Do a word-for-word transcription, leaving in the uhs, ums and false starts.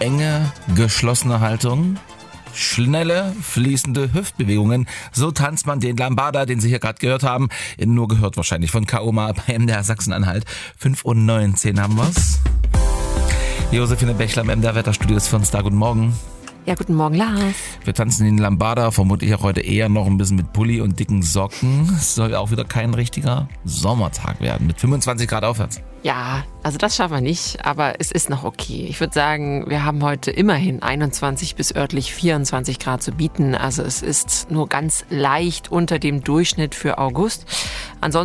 enge, geschlossene Haltung, schnelle, fließende Hüftbewegungen. So tanzt man den Lambada, den Sie hier gerade gehört haben. Nur gehört wahrscheinlich von Kaoma bei M D R Sachsen-Anhalt. fünf Uhr neunzehn haben wir's. Josephine Bächler im M D R Wetterstudio ist für uns da. Guten Morgen. Ja, guten Morgen, Lars. Wir tanzen den Lambada, vermutlich auch heute eher noch ein bisschen mit Pulli und dicken Socken. Es soll auch wieder kein richtiger Sommertag werden, mit fünfundzwanzig Grad aufwärts. Ja, also das schaffen wir nicht, aber es ist noch okay. Ich würde sagen, wir haben heute immerhin einundzwanzig bis örtlich vierundzwanzig Grad zu bieten. Also es ist nur ganz leicht unter dem Durchschnitt für August. Ansonsten